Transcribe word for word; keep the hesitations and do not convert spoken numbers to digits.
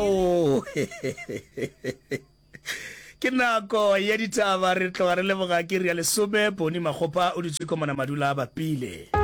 ao ke nako ya ditaba re tloga re leboga ke ria lesome Boni Makgopa o ditswe ko mona madula ba pile